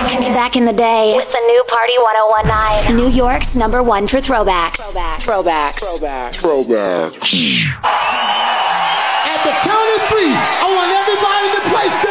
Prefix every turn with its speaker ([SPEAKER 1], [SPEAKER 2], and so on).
[SPEAKER 1] Back in the day, with the new Party 1019, New York's #1 for throwbacks.
[SPEAKER 2] At the count of 3, I want everybody in the place to